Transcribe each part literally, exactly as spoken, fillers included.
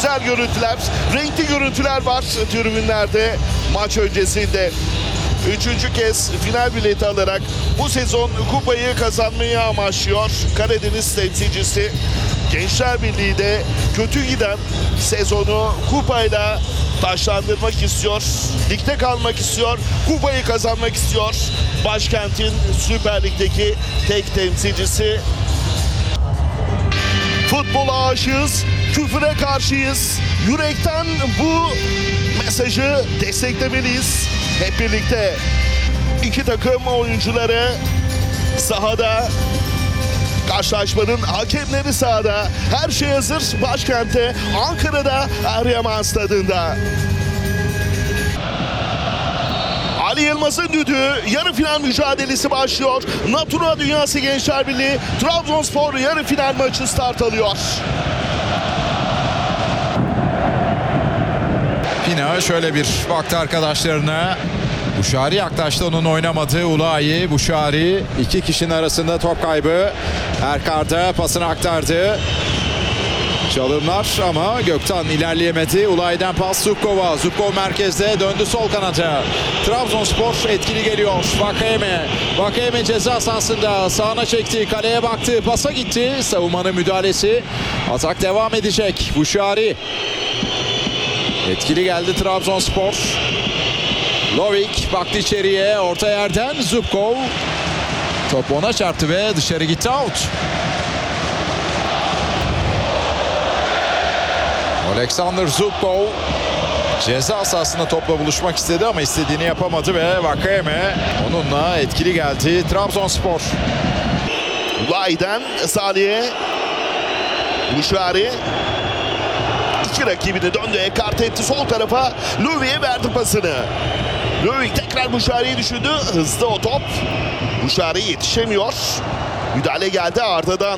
güzel görüntüler, renkli görüntüler var tribünlerde maç öncesinde. Üçüncü kez final bileti alarak bu sezon kupayı kazanmayı amaçlıyor Karadeniz temsilcisi. Gençler Birliği de kötü giden sezonu kupayla taşlandırmak istiyor. Ligde kalmak istiyor. Kupayı kazanmak istiyor. Başkentin Süper Lig'deki tek temsilcisi. Futbola aşığız, küfüre karşıyız. Yürekten bu mesajı desteklemeliyiz. Hep birlikte iki takım oyuncuları sahada, karşılaşmanın hakemleri sahada. Her şey hazır başkentte, Ankara'da Eryaman Stadı'nda. Ali Yılmaz'ın düdüğü, yarı final mücadelesi başlıyor. Natura Dünyası Gençler Birliği, Trabzonspor yarı final maçı start alıyor. Pina şöyle bir baktı arkadaşlarına. Buşari yaklaştı, onun oynamadığı Ulayi. Buşari iki kişinin arasında top kaybı. Erkar'da pasını aktardı. Çalımlar ama Gökten ilerleyemedi. Ulayi'den pas Zubkov'a. Zubkov merkezde döndü sol kanada. Trabzonspor etkili geliyor. Vakayeme. Vakayeme ceza sahasında sağına çekti. Kaleye baktı. Pasa gitti. Savunmanın müdahalesi. Atak devam edecek. Buşari. Etkili geldi Trabzonspor. Lovik baktı içeriye. Orta yerden Zubkov. Top ona çarptı ve dışarı gitti, out. Alexander Zubkov ceza sahasında topla buluşmak istedi ama istediğini yapamadı ve Vakayeme onunla etkili geldi Trabzonspor. Ulayi'den Salih'e. Buşari. İki rakibini döndü, ekart etti sol tarafa. Lövik'e verdi pasını. Lovik tekrar Buşari'yi düşündü. Hızlı o top. Buşari yetişemiyor. Müdahale geldi Arda'dan.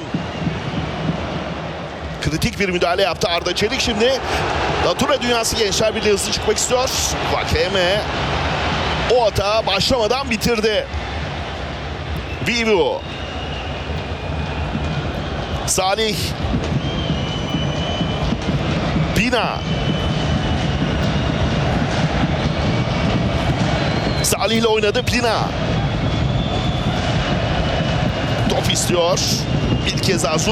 Kritik bir müdahale yaptı Arda Çelik şimdi. Natura Dünyası Gençler Birliği hızlı çıkmak istiyor. Vakeme o hata başlamadan bitirdi. Vivu. Salih. Pina. Salih ile oynadı Pina. Top istiyor. Bir kez daha